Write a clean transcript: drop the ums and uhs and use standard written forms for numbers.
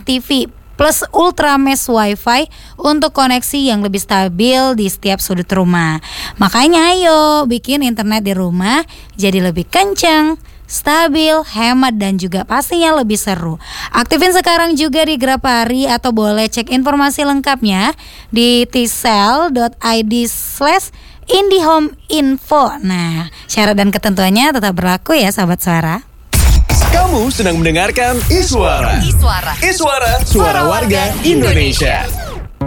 TV plus Ultra Mesh Wi-Fi untuk koneksi yang lebih stabil di setiap sudut rumah. Makanya ayo bikin internet di rumah jadi lebih kencang, stabil, hemat, dan juga pastinya lebih seru. Aktifin sekarang juga di Grapari atau boleh cek informasi lengkapnya di tcell.id/IndiHomeInfo. Nah, syarat dan ketentuannya tetap berlaku ya sahabat suara. Kamu sedang mendengarkan Iswara. Iswara, suara warga Indonesia.